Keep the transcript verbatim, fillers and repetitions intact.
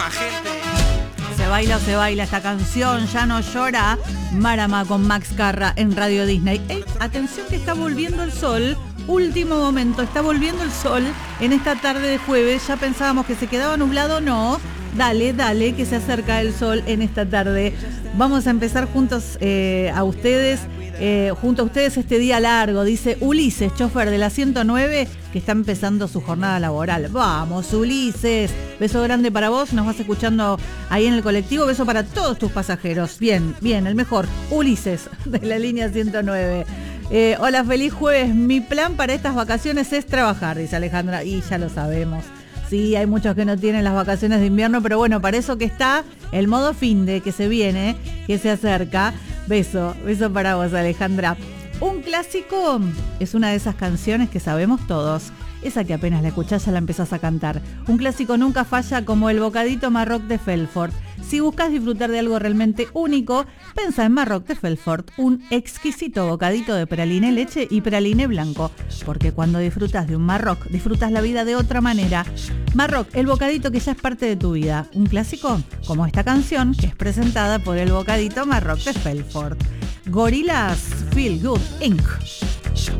Se baila o se baila esta canción, Ya no llora, Marama con Max Carra en Radio Disney. Ey, atención que está volviendo el sol, último momento, está volviendo el sol en esta tarde de jueves. Ya pensábamos que se quedaba nublado, no. Dale, dale, que se acerca el sol en esta tarde. Vamos a empezar juntos eh, a ustedes, eh, junto a ustedes este día largo, dice Ulises, chofer de la ciento nueve, que está empezando su jornada laboral. Vamos, Ulises, beso grande para vos, nos vas escuchando ahí en el colectivo, beso para todos tus pasajeros. Bien, bien, el mejor, Ulises, de la línea ciento nueve. Eh, hola, feliz jueves, mi plan para estas vacaciones es trabajar, dice Alejandra, y ya lo sabemos. Sí, hay muchos que no tienen las vacaciones de invierno, pero bueno, para eso que está el modo finde que se viene, que se acerca. Beso, beso para vos, Alejandra. Un clásico es una de esas canciones que sabemos todos. Esa que apenas la escuchás ya la empezás a cantar. Un clásico nunca falla como el bocadito Marroc de Felfort. Si buscas disfrutar de algo realmente único, pensa en Marroc de Felfort, un exquisito bocadito de praliné leche y praliné blanco. Porque cuando disfrutas de un Marroc, disfrutas la vida de otra manera. Marroc, el bocadito que ya es parte de tu vida. Un clásico como esta canción que es presentada por el bocadito Marroc de Felfort. Gorillaz Feel Good incorporated.